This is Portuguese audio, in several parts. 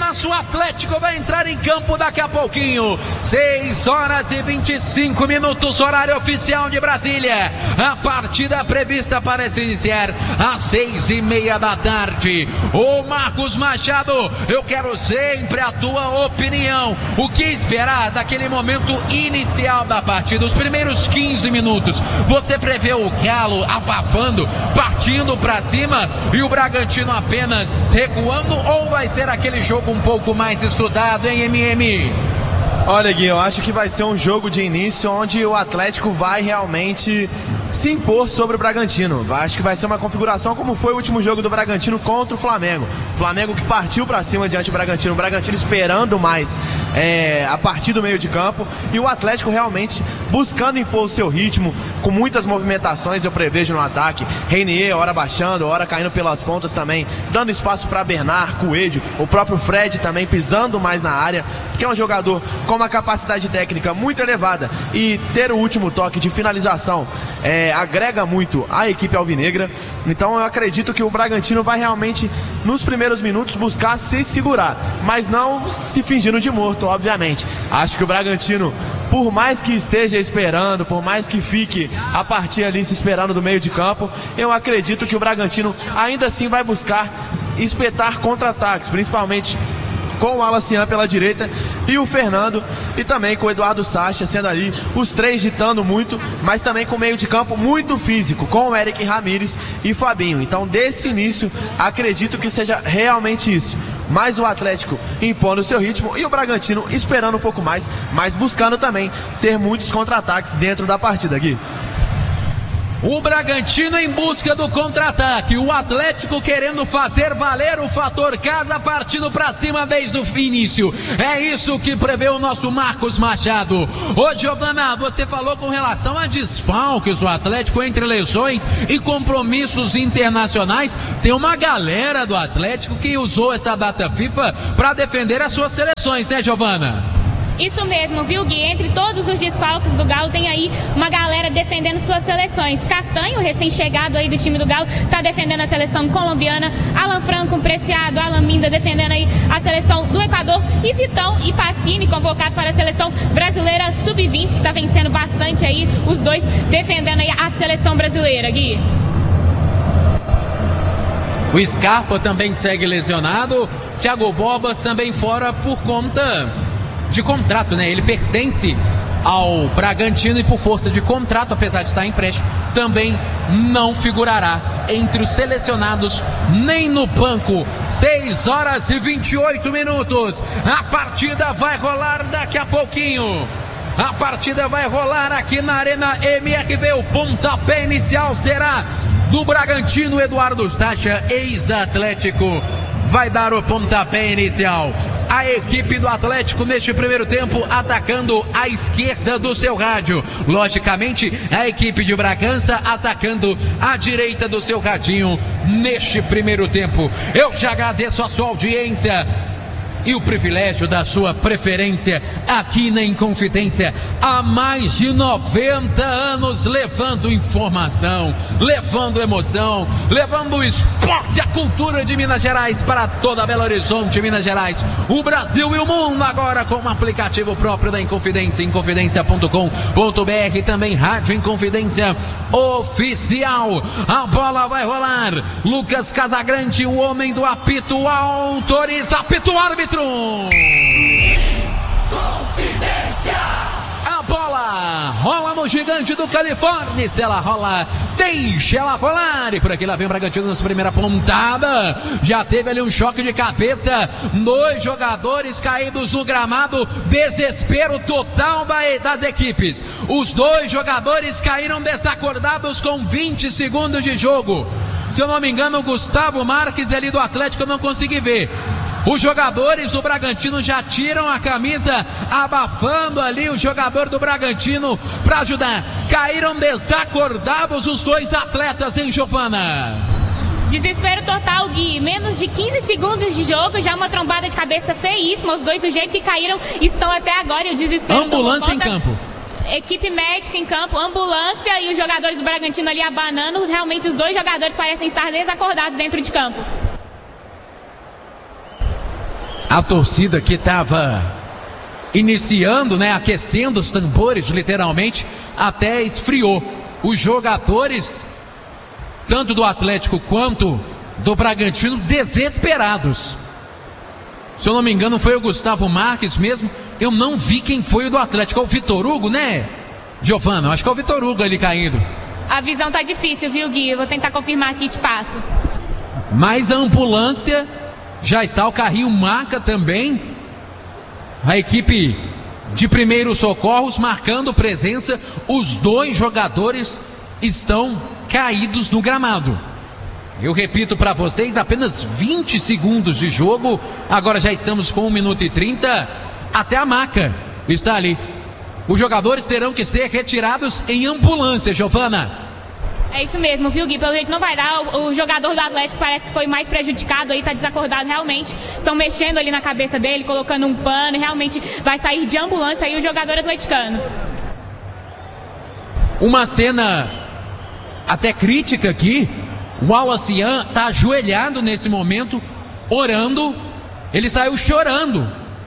nosso Atlético vai entrar em campo daqui a pouquinho. 6 horas e 25 minutos, horário oficial de Brasília. A partida prevista para se iniciar às 6:30 da tarde. Ô Marcos Machado, eu quero sempre a tua opinião. O que esperar daquele momento inicial da partida, os primeiros 15 minutos? Você prevê o Galo abafando, partindo para cima e o Bragantino apenas recuando, ou vai ser aquele jogo um pouco mais estudado, hein, MM? Olha, Gui, eu acho que vai ser um jogo de início onde o Atlético vai realmente se impor sobre o Bragantino. Acho que vai ser uma configuração como foi o último jogo do Bragantino contra o Flamengo. O Flamengo que partiu para cima diante do Bragantino, o Bragantino esperando mais a partir do meio de campo, e o Atlético realmente buscando impor o seu ritmo, com muitas movimentações eu prevejo no ataque. Reinier, hora baixando, hora caindo pelas pontas também, dando espaço para Bernard, Coelho, o próprio Fred também pisando mais na área, que é um jogador com uma capacidade técnica muito elevada, e ter o último toque de finalização agrega muito à equipe alvinegra. Então eu acredito que o Bragantino vai realmente nos primeiros minutos buscar se segurar, mas não se fingindo de morto, obviamente. Acho que o Bragantino, por mais que esteja esperando, por mais que fique a partir ali se esperando do meio de campo, eu acredito que o Bragantino ainda assim vai buscar espetar contra-ataques, principalmente com o Alacian pela direita e o Fernando, e também com o Eduardo Sacha, sendo ali os três ditando muito, mas também com meio de campo muito físico, com o Eric Ramírez e Fabinho. Então desse início acredito que seja realmente isso, mais o Atlético impondo o seu ritmo e o Bragantino esperando um pouco mais, mas buscando também ter muitos contra-ataques dentro da partida, Gui. O Bragantino em busca do contra-ataque, o Atlético querendo fazer valer o fator casa, partindo para cima desde o início. É isso que prevê o nosso Marcos Machado. Ô Giovana, você falou com relação a desfalques do Atlético entre lesões e compromissos internacionais. Tem uma galera do Atlético que usou essa data FIFA para defender as suas seleções, né, Giovana? Isso mesmo, viu, Gui? Entre todos os desfalques do Galo, tem aí uma galera defendendo suas seleções. Castanho, recém-chegado aí do time do Galo, tá defendendo a seleção colombiana. Alan Franco, Preciado, Alan Minda defendendo aí a seleção do Equador. E Vitão e Pacini convocados para a seleção brasileira sub-20, que tá vencendo bastante aí, os dois defendendo aí a seleção brasileira, Gui. O Scarpa também segue lesionado. Thiago Bobas também fora por conta de contrato, né? Ele pertence ao Bragantino e por força de contrato, apesar de estar em empréstimo, também não figurará entre os selecionados nem no banco. 6 horas e 28 minutos. A partida vai rolar daqui a pouquinho. A partida vai rolar aqui na Arena MRV. O pontapé inicial será do Bragantino. Eduardo Sacha, ex-Atlético, vai dar o pontapé inicial. A equipe do Atlético neste primeiro tempo atacando à esquerda do seu rádio. Logicamente, a equipe de Bragança atacando à direita do seu radinho neste primeiro tempo. Eu já agradeço a sua audiência e o privilégio da sua preferência aqui na Inconfidência. Há mais de 90 anos levando informação, levando emoção, levando o esporte, a cultura de Minas Gerais para toda Belo Horizonte, Minas Gerais, o Brasil e o mundo, agora com um aplicativo próprio da Inconfidência, inconfidencia.com.br, também Rádio Inconfidência Oficial. A bola vai rolar. Lucas Casagrande, o homem do apito, autoriza, apito, árbitro. Confidência. A bola rola no Gigante do Califórnia. Se ela rola, deixa ela rolar. E por aqui lá vem o Bragantino na sua primeira pontada. Já teve ali um choque de cabeça. 2 jogadores caídos no gramado. Desespero total das equipes. Os 2 jogadores caíram desacordados com 20 segundos de jogo. Se eu não me engano, o Gustavo Marques ali do Atlético, eu não consegui ver. Os jogadores do Bragantino já tiram a camisa, abafando ali o jogador do Bragantino para ajudar. Caíram desacordados os 2 atletas, hein, Giovana? Desespero total, Gui. Menos de 15 segundos de jogo, já uma trombada de cabeça feíssima. Os 2 do jeito que caíram estão até agora, e o desespero. Ambulância em campo. Equipe médica em campo, ambulância e os jogadores do Bragantino ali abanando. Realmente os 2 jogadores parecem estar desacordados dentro de campo. A torcida que estava iniciando, né, aquecendo os tambores, literalmente, até esfriou. Os jogadores, tanto do Atlético quanto do Bragantino, desesperados. Se eu não me engano, foi o Gustavo Marques mesmo. Eu não vi quem foi o do Atlético. É o Vitor Hugo, né, Giovana? Eu acho que é o Vitor Hugo ali caído. A visão tá difícil, viu, Gui? Eu vou tentar confirmar aqui e te passo. Mas a ambulância já está, o carrinho maca também. A equipe de primeiros socorros marcando presença. Os dois jogadores estão caídos no gramado. Eu repito para vocês, apenas 20 segundos de jogo. Agora já estamos com 1 minuto e 30. Até a maca está ali. Os jogadores terão que ser retirados em ambulância, Giovana. É isso mesmo, viu, Gui? Pelo jeito não vai dar. O jogador do Atlético parece que foi mais prejudicado aí, tá desacordado realmente. Estão mexendo ali na cabeça dele, colocando um pano, e realmente vai sair de ambulância aí o jogador atleticano. Uma cena até crítica aqui. O Wallace está ajoelhado nesse momento, orando. Ele saiu chorando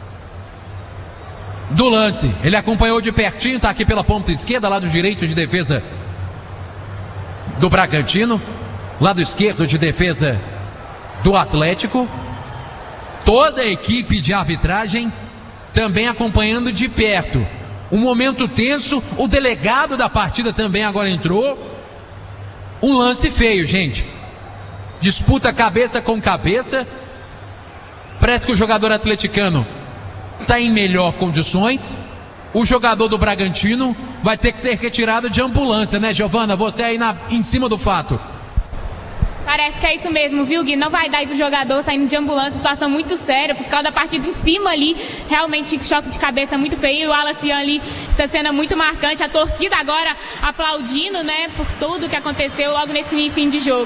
do lance. Ele acompanhou de pertinho, está aqui pela ponta esquerda, lado direito de defesa do Bragantino, lado esquerdo de defesa do Atlético. Toda a equipe de arbitragem também acompanhando de perto. Um momento tenso. O delegado da partida também agora entrou. Um lance feio, gente. Disputa cabeça com cabeça. Parece que o jogador atleticano está em melhor condições. O jogador do Bragantino vai ter que ser retirado de ambulância, né, Giovana? Você aí em cima do fato. Parece que é isso mesmo, viu, Gui? Não vai dar aí pro jogador saindo de ambulância, situação muito séria. O fiscal da partida em cima ali, realmente choque de cabeça muito feio. E o Wallace ali, essa cena muito marcante. A torcida agora aplaudindo, né, por tudo que aconteceu logo nesse início de jogo.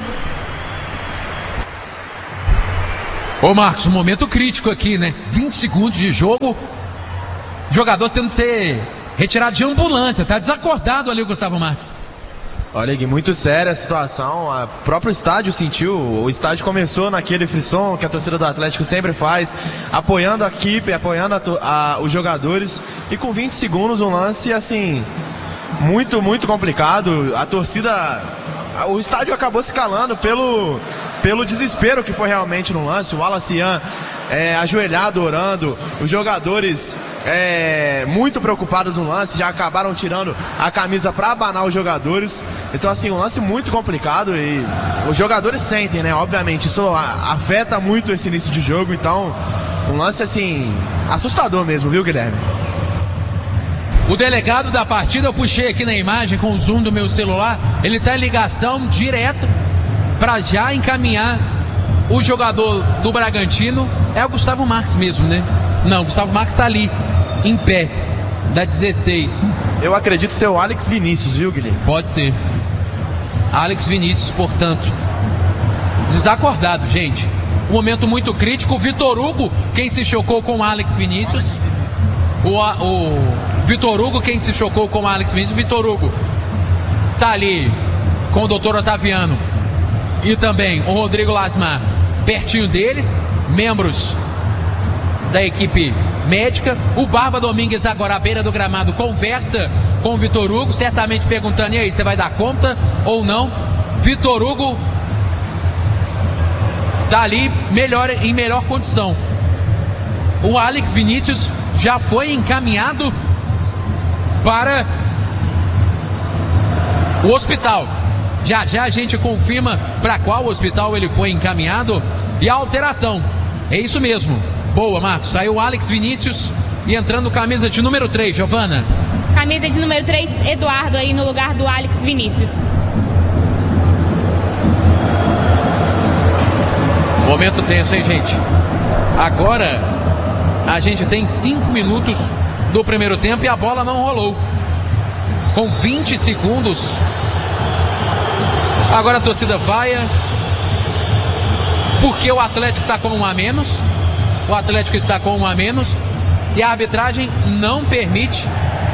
Ô Marcos, um momento crítico aqui, né? 20 segundos de jogo. O jogador tendo que ser retirado de ambulância. Tá desacordado ali o Gustavo Marques. Olha, Gui, muito séria a situação. O próprio estádio sentiu. O estádio começou naquele frisson que a torcida do Atlético sempre faz, apoiando a equipe, apoiando os jogadores. E com 20 segundos, um lance assim, muito, muito complicado. A torcida, o estádio acabou se calando pelo desespero que foi realmente no lance. O Wallace ajoelhado, orando. Os jogadores muito preocupados no lance, já acabaram tirando a camisa para abanar os jogadores. Então, assim, um lance muito complicado e os jogadores sentem, né? Obviamente, isso afeta muito esse início de jogo. Então, um lance, assim, assustador mesmo, viu, Guilherme? O delegado da partida, eu puxei aqui na imagem com o zoom do meu celular. Ele está em ligação direta para já encaminhar o jogador do Bragantino. É o Gustavo Marques mesmo, né? Não, o Gustavo Marques está ali, em pé, da 16. Eu acredito ser o Alex Vinícius, viu, Guilherme? Pode ser. Alex Vinícius, portanto. Desacordado, gente. Um momento muito crítico. O Vitor Hugo, quem se chocou com o Alex Vinícius. O Vitor Hugo, quem se chocou com o Alex Vinícius. O Vitor Hugo tá ali com o doutor Otaviano e também o Rodrigo Lasmar pertinho deles, membros da equipe médica. O Barba Domingues agora à beira do gramado conversa com o Vitor Hugo, certamente perguntando: e aí, você vai dar conta ou não? Vitor Hugo tá ali em melhor condição. O Alex Vinícius já foi encaminhado para o hospital. Já já a gente confirma para qual hospital ele foi encaminhado. E a alteração, é isso mesmo. Boa, Marcos. Saiu o Alex Vinícius e entrando camisa de número 3, Giovana. Camisa de número 3, Eduardo aí no lugar do Alex Vinícius. Momento tenso, hein, gente? Agora a gente tem 5 minutos do primeiro tempo e a bola não rolou. Com 20 segundos. Agora a torcida vaia, porque o Atlético está com 1 a menos. O Atlético está com 1 a menos e a arbitragem não permite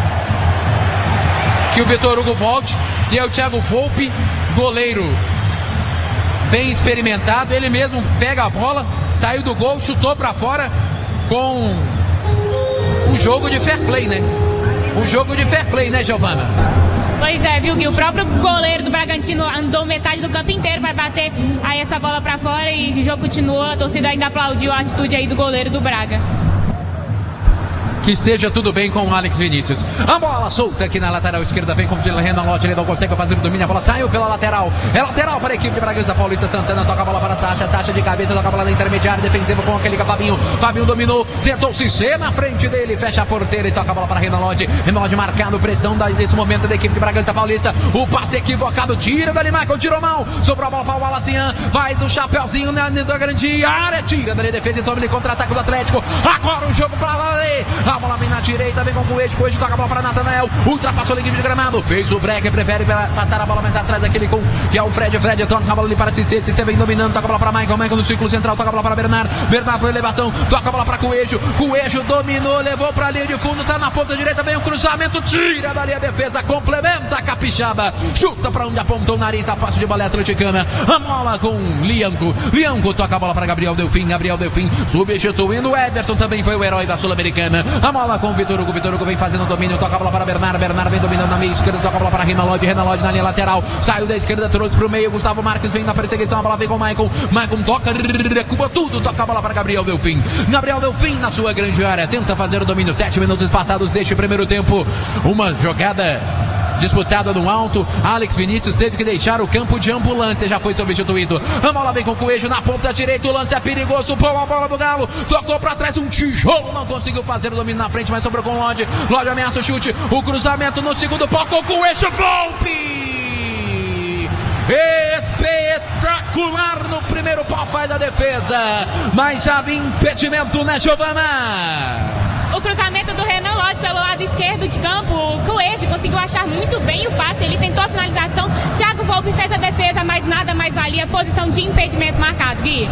que o Vitor Hugo volte. E aí o Thiago Volpi, goleiro bem experimentado, ele mesmo pega a bola, saiu do gol, chutou para fora com um jogo de fair play, né? Um jogo de fair play, né, Giovana? Pois é, viu, Gui? O próprio goleiro do Bragantino andou metade do campo inteiro para bater aí essa bola para fora e o jogo continuou. A torcida ainda aplaudiu a atitude aí do goleiro do Braga. Que esteja tudo bem com o Alex Vinícius. A bola solta aqui na lateral esquerda. Vem com o Renan Lodge. Ele não consegue fazer o domínio. A bola saiu pela lateral. É lateral para a equipe de Bragança Paulista. Santana toca a bola para Sacha. Sacha de cabeça. Toca a bola na intermediária. Defensiva com aquele Fabinho. Fabinho dominou. Tentou Cissé na frente dele. Fecha a porteira e toca a bola para Renan Lodge. Renan Lodge marcado. Pressão nesse momento da equipe de Bragança Paulista. O passe equivocado. Tira dali Michael. Tirou mal. Sobrou a bola para o Alacian. Faz o chapéuzinho na grande área. Tira dali defesa e toma ele contra-ataque do Atlético. Agora o jogo para valer. A bola vem na direita. Também com o Coelho toca a bola para Natanael, ultrapassou a linha de gramado, fez o break, prefere passar a bola mais atrás daquele que é o Fred toca a bola ali para Cissé, Cissé vem dominando, toca a bola para Michael no círculo central, toca a bola para Bernard para elevação, toca a bola para Coelho dominou, levou para a linha de fundo, tá na ponta direita, vem o cruzamento, tira dali a defesa, complementa a Capixaba, chuta para onde apontou o nariz, a passe de bola atleticana, a bola com Lianco toca a bola para Gabriel Delfim substituindo o Everson, também foi o herói da Sul-Americana, a bola com o Vitor Hugo vem fazendo o domínio, toca a bola para Bernard vem dominando na meia esquerda, toca a bola para Renan Lodge na linha lateral, saiu da esquerda, trouxe para o meio, Gustavo Marques vem na perseguição, a bola vem com o Maicon toca, recua tudo, toca a bola para Gabriel Delfim na sua grande área, tenta fazer o domínio, 7 minutos passados deste primeiro tempo, uma jogada disputada no alto, Alex Vinícius teve que deixar o campo de ambulância, já foi substituído, a bola vem com o Coelho na ponta direita, o lance é perigoso, pôr a bola do Galo, tocou para trás, um tijolo, não conseguiu fazer o domínio na frente, mas sobrou com o Lodge ameaça o chute, o cruzamento no segundo pau, com o Coelho, Volpe! Espetacular no primeiro pau, faz a defesa, mas já havia impedimento, né, Giovana? O cruzamento do Renan Lodge pelo lado esquerdo de campo, o Coelho conseguiu achar muito bem o passe, ele tentou a finalização, Thiago Volpe fez a defesa, mas nada mais valia, posição de impedimento marcado, Gui.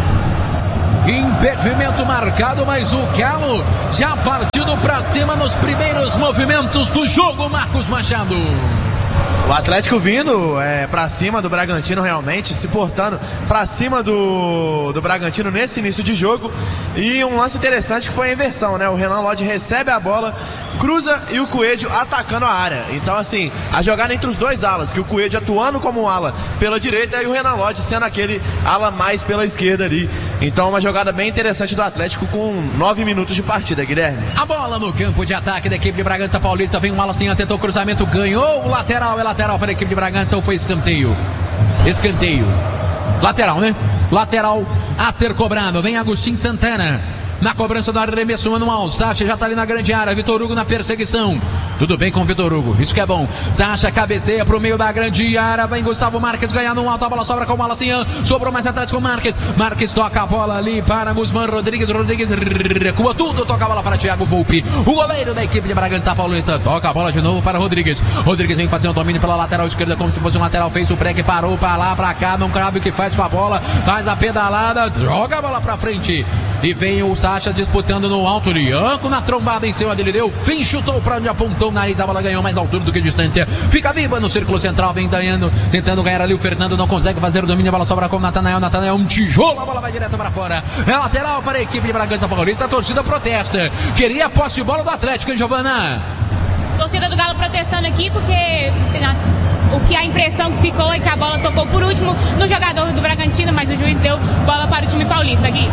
Impedimento marcado, mas o Galo já partindo para cima nos primeiros movimentos do jogo, Marcos Machado. O Atlético vindo pra cima do Bragantino, realmente, se portando pra cima do Bragantino nesse início de jogo. E um lance interessante que foi a inversão, né? O Renan Lodge recebe a bola, cruza e o Coelho atacando a área. Então, assim, a jogada entre os dois alas, que o Coelho atuando como ala pela direita e o Renan Lodge sendo aquele ala mais pela esquerda ali. Então, uma jogada bem interessante do Atlético com 9 minutos de partida, Guilherme. A bola no campo de ataque da equipe de Bragança Paulista, vem um Alacinha, tentou o cruzamento, ganhou o lateral, lateral para a equipe de Bragança, ou foi escanteio? Escanteio. Lateral, né? Lateral a ser cobrado. Vem Agostinho Santana na cobrança do arremesso manual. Sacha já tá ali na grande área. Vitor Hugo na perseguição. Tudo bem com o Vitor Hugo, isso que é bom. Sacha cabeceia pro meio da grande área. Vem Gustavo Marques ganhar no alto. A bola sobra com o Malacian. Sobrou mais atrás com o Marques. Marques toca a bola ali para Guzmán Rodrigues. Rodrigues recua tudo. Toca a bola para Thiago Volpe. O goleiro da equipe de Bragança Paulista. Toca a bola de novo para Rodrigues. Rodrigues vem fazendo o domínio pela lateral esquerda, como se fosse um lateral. Fez o break, parou para lá, para cá. Não cabe o que faz com a bola. Faz a pedalada. Joga a bola para frente. E vem o Sacha disputando no alto. Lianco na trombada em cima dele. Deu fim, chutou para onde apontou o nariz. A bola ganhou mais altura do que distância. Fica viva no círculo central. Vem ganhando, tentando ganhar ali. O Fernando não consegue fazer o domínio. A bola sobra com o Natanael. Natanael, um tijolo. A bola vai direto para fora. É lateral para a equipe de Bragança Paulista. A torcida protesta. Queria a posse de bola do Atlético, hein, Giovana? Torcida do Galo protestando aqui porque o que a impressão que ficou é que a bola tocou por último no jogador do Bragantino, mas o juiz deu bola para o time paulista aqui.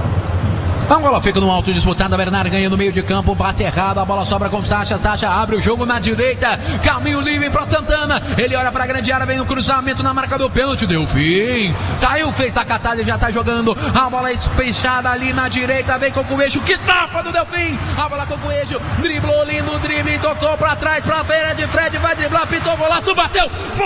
A bola fica no alto disputada, Bernard ganha no meio de campo, passe errado, a bola sobra com Sacha, Sacha abre o jogo na direita, caminho livre para Santana, ele olha para a grande área, vem o cruzamento na marca do pênalti, deu fim, saiu, fez a catada e já sai jogando, a bola espechada ali na direita, vem com o Coelho, que tapa do Delfim, a bola com o Coelho, driblou lindo, drible, tocou para trás, para feira de Fred, vai driblar, pintou o golaço, bateu,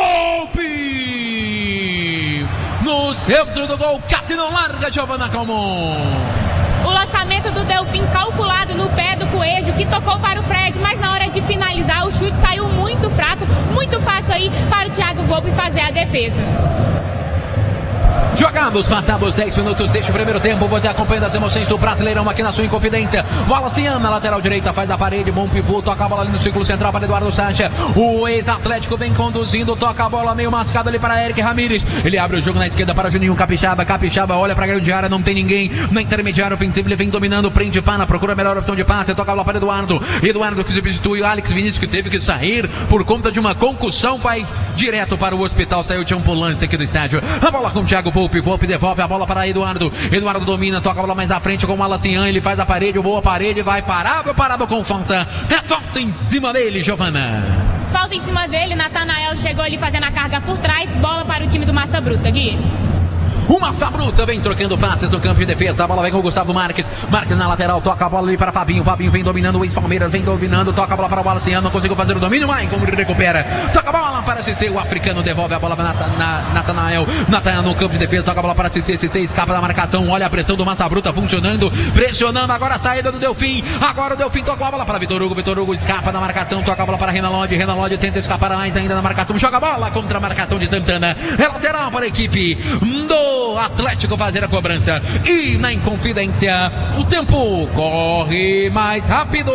Volpe! No centro do gol, Cate não larga, Giovana Calmon. O lançamento do Delfim calculado no pé do Coelho, que tocou para o Fred, mas na hora de finalizar o chute saiu muito fraco, muito fácil aí para o Thiago Volpe fazer a defesa. Jogados passados 10 minutos deste primeiro tempo, você acompanhando as emoções do Brasileirão aqui na sua Inconfidência. Wallace na lateral direita, faz a parede, bom pivô, toca a bola ali no círculo central para Eduardo Sacha. O ex-Atlético vem conduzindo, toca a bola meio mascada ali para Eric Ramírez. Ele abre o jogo na esquerda para Juninho Capixaba. Capixaba olha para a grande área, não tem ninguém. Na intermediária ofensiva ele vem dominando, prende pana, procura a melhor opção de passe, toca a bola para Eduardo. Eduardo que substitui o Alex Vinícius, que teve que sair por conta de uma concussão, vai direto para o hospital, saiu de ambulância aqui do estádio. A bola com o Thiago Volpe, Volpe devolve a bola para Eduardo. Eduardo domina, toca a bola mais à frente com o Malacian, ele faz a parede, boa parede, vai parado com falta. É falta em cima dele, Giovana. Falta em cima dele, Natanael chegou ali fazendo a carga por trás, bola para o time do Massa Bruta, Gui. O Massa Bruta vem trocando passes no campo de defesa. A bola vem com o Gustavo Marques. Marques na lateral, toca a bola ali para Fabinho. Fabinho vem dominando, o ex-Palmeiras vem dominando, toca a bola para o Wallace. Não conseguiu fazer o domínio, Maicon recupera. Toca a bola para Cissé, o africano devolve a bola para Natanael. Natanael no campo de defesa, toca a bola para Cissé. Cissé escapa da marcação, olha a pressão do Massa Bruta funcionando, pressionando. Agora a saída do Delfim. Agora o Delfim toca a bola para Vitor Hugo. Vitor Hugo escapa da marcação, toca a bola para Renan Lodge. Renan Lodge tenta escapar mais ainda na marcação. Joga a bola contra a marcação de Santana. É lateral para a equipe do Atlético fazer a cobrança. E na Inconfidência o tempo corre mais rápido.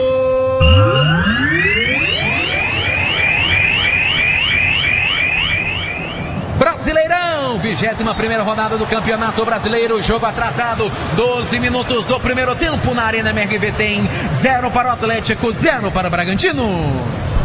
Brasileirão, 21ª rodada do Campeonato Brasileiro, jogo atrasado, 12 minutos do primeiro tempo na Arena MRV. Tem 0 para o Atlético, 0 para o Bragantino.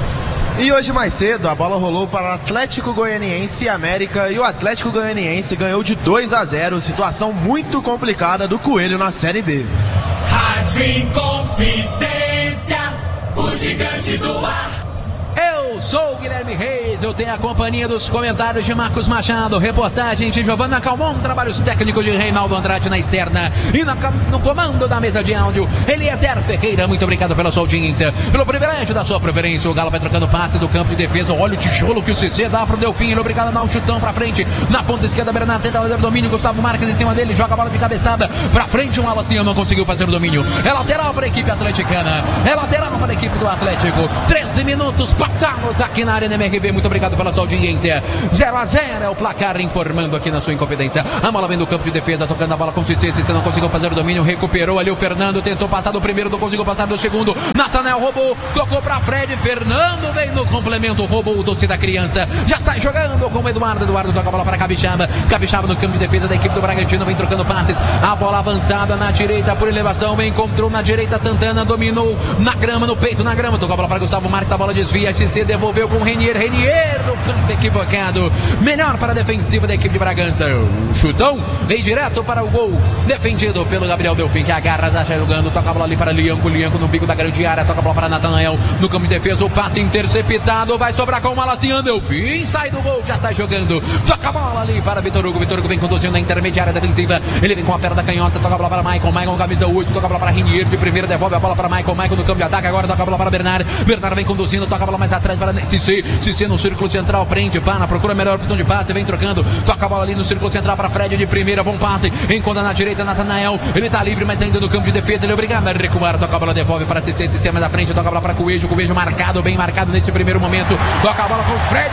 E hoje mais cedo a bola rolou para o Atlético Goianiense e América, e o Atlético Goianiense ganhou de 2-0, situação muito complicada do Coelho na Série B. Rádio Inconfidência, o gigante do ar. Eu sou o Guilherme Reis, eu tenho a companhia dos comentários de Marcos Machado, reportagem de Giovana Calmon, trabalhos técnicos de Reinaldo Andrade na externa e no comando da mesa de áudio, Eliezer Ferreira. Muito obrigado pela sua audiência, pelo privilégio da sua preferência. O Galo vai trocando passe do campo de defesa, olha o tijolo que o Cissé dá pro Delfim, ele é obrigado a dar um chutão pra frente, na ponta esquerda, Bernardo tenta fazer o domínio, Gustavo Marques em cima dele, joga a bola de cabeçada pra frente, o Wallace não conseguiu fazer o domínio. É lateral para a equipe atleticana, é lateral para a equipe do Atlético. 13 minutos passados aqui na Arena MRV, muito obrigado pela sua audiência. 0-0 é o placar, informando aqui na sua Inconfidência. A bola vem do campo de defesa, tocando a bola com o Cissé. Cissé não conseguiu fazer o domínio, recuperou ali o Fernando, tentou passar do primeiro, não conseguiu passar do segundo. Natanael roubou, tocou pra Fred, Fernando vem no complemento, roubou o doce da criança, já sai jogando com o Eduardo. Eduardo toca a bola para Capixaba. Capixaba no campo de defesa da equipe do Bragantino, vem trocando passes. A bola avançada na direita por elevação, encontrou na direita Santana, dominou na grama, no peito, na grama, tocou a bola para Gustavo Marques, a bola desvia, Cissé devolveu com Renier, no passe equivocado, melhor para a defensiva da equipe de Bragança. O chutão veio direto para o gol, defendido pelo Gabriel Delfim, que agarra, já jogando, toca a bola ali para Lianco no bico da grande área, toca a bola para Natanael, no campo de defesa, o passe interceptado, vai sobrar com o Malacian. Delfim sai do gol, já sai jogando, toca a bola ali para Vitor Hugo. Vitor Hugo vem conduzindo na intermediária defensiva, ele vem com a perna da canhota, toca a bola para Maicon, camisa 8, toca a bola para Renier, de primeira devolve a bola para Maicon no campo de ataque, agora toca a bola para Bernard vem conduzindo, toca a bola mais atrás para Cissé no círculo central, prende, pana, procura a melhor opção de passe, vem trocando, toca a bola ali no círculo central para Fred de primeira, bom passe, encontra na direita Natanael, ele tá livre, mas ainda no campo de defesa, ele é obrigado a recuar, toca a bola, devolve para Cissé mais à frente, toca a bola para Coelho marcado, bem marcado nesse primeiro momento, toca a bola com Fred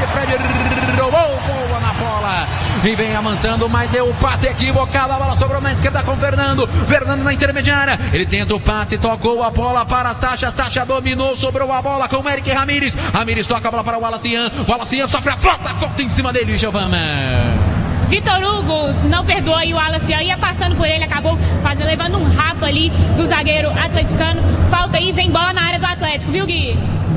roubou, boa na bola, e vem amansando, mas deu o passe equivocado, a bola sobrou na esquerda com Fernando na intermediária, ele tenta o passe, tocou a bola para Sacha dominou, sobrou a bola com Eric Ramírez toca a bola para o Wallace sofre a falta em cima dele, Giovana. Vitor Hugo não perdoa e o Wallace ia passando por ele, acabou levando um rapa ali do zagueiro atleticano. Falta aí, vem bola na área do Atlético, viu, Gui?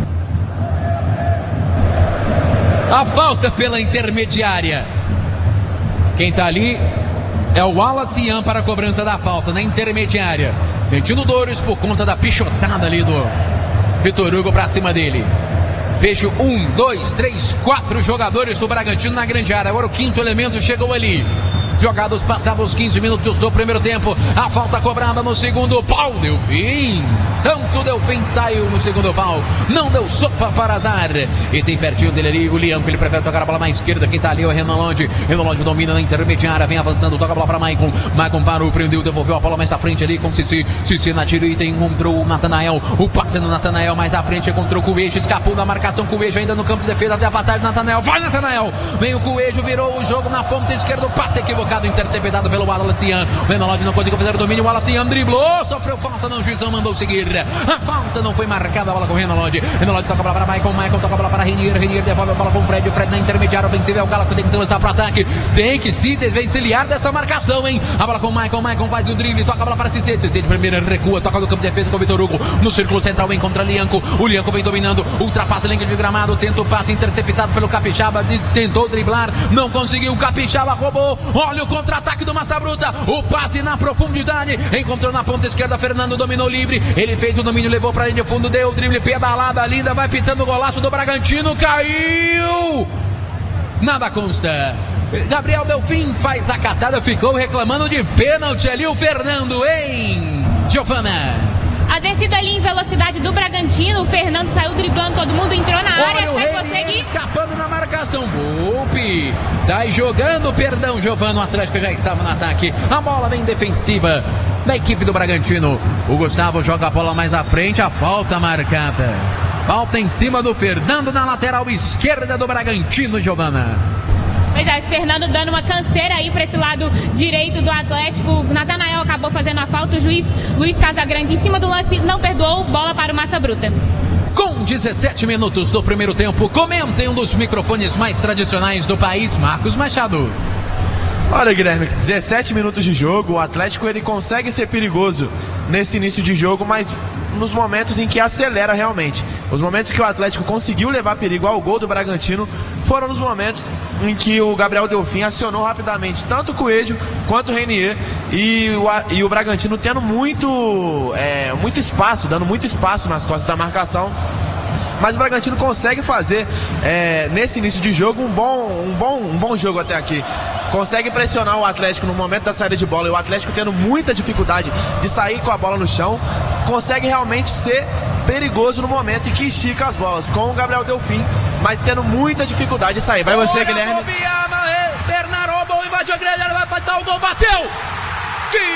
A falta pela intermediária. Quem tá ali é o Wallace para a cobrança da falta na intermediária. Sentindo dores por conta da pichotada ali do Vitor Hugo pra cima dele. Vejo 1, 2, 3, 4 jogadores do Bragantino na grande área. Agora o quinto elemento chegou ali. Jogados passados 15 minutos do primeiro tempo. A falta cobrada no segundo pau. Delfim. Santo Delfim saiu no segundo pau. Não deu sopa para azar. E tem pertinho dele ali o Lianco. Ele prefere tocar a bola na esquerda. Quem tá ali é o Renan Lodge. Renan Lodge domina na intermediária. Vem avançando. Toca a bola para Maicon. Maicon parou, prendeu, devolveu a bola mais à frente ali com Cissé. Cissé na direita encontrou o Natanael. O passe no Natanael mais à frente. Encontrou o Coelho. Escapou da marcação. Coelho ainda no campo de defesa. Até a passagem do Natanael. Vai Natanael. Vem o Coelho. Virou o jogo na ponta esquerda. O passe equivocado. tocado, interceptado pelo Wallace Ian. O Renaldi não conseguiu fazer o domínio, o Wallace Ian driblou, sofreu falta, não, o juizão mandou seguir. A falta não foi marcada, a bola com o Renaldi. Renaldi toca a bola para Michael toca a bola para Renier devolve a bola com o Fred na intermediária ofensiva, é o Galo que tem que se lançar para o ataque, tem que se desvencilhar dessa marcação, hein? A bola com o Michael faz o drible, toca a bola para Cissé de primeira, recua, toca no campo de defesa com o Vitor Hugo, no círculo central encontra Lianco, o Lianco vem dominando, ultrapassa a linha de gramado, tenta o passe interceptado pelo Capixaba, tentou driblar, não conseguiu, o Capixaba roubou, olha o contra-ataque do Massa Bruta, o passe na profundidade, encontrou na ponta esquerda, Fernando dominou livre, ele fez o domínio, levou para a linha de fundo, deu o drible, pedalada linda, vai pitando o golaço do Bragantino, caiu, nada consta. Gabriel Delfim faz a catada, ficou reclamando de pênalti ali o Fernando, hein, Giovana? A descida ali em velocidade do Bragantino, o Fernando saiu driblando todo mundo, entrou na área, foi conseguir escapando na marcação, Volpe sai jogando, perdão, Giovana, o Atlético já estava no ataque, a bola vem defensiva da equipe do Bragantino, o Gustavo joga a bola mais à frente, a falta marcada, falta em cima do Fernando na lateral esquerda do Bragantino, Giovana. Pois é, Fernando dando uma canseira aí para esse lado direito do Atlético. O Natanael acabou fazendo a falta. O juiz Luiz Casagrande em cima do lance não perdoou. Bola para o Massa Bruta. Com 17 minutos do primeiro tempo, comentem um dos microfones mais tradicionais do país, Marcos Machado. Olha, Guilherme, 17 minutos de jogo, o Atlético ele consegue ser perigoso nesse início de jogo, mas nos momentos em que acelera realmente. Os momentos que o Atlético conseguiu levar perigo ao gol do Bragantino foram nos momentos em que o Gabriel Delfim acionou rapidamente tanto o Coelho quanto o Renier e o Bragantino tendo muito espaço, dando muito espaço nas costas da marcação. Mas o Bragantino consegue fazer nesse início de jogo um bom jogo até aqui. Consegue pressionar o Atlético no momento da saída de bola, e o Atlético tendo muita dificuldade de sair com a bola no chão, consegue realmente ser perigoso no momento em que estica as bolas, com o Gabriel Delfim, mas tendo muita dificuldade de sair. Vai você, Guilherme. Bernardo invadiu a grelha, vai matar o gol, bateu!